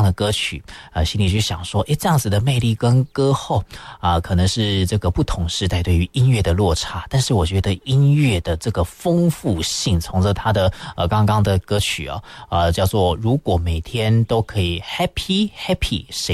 的歌曲，心里就想说，这样子的魅力跟歌后可能是这个不同时代对于音乐的落差，但是我觉得音乐的这个丰富性，从着他的刚刚的歌曲叫做如果每天都可以 happy， 谁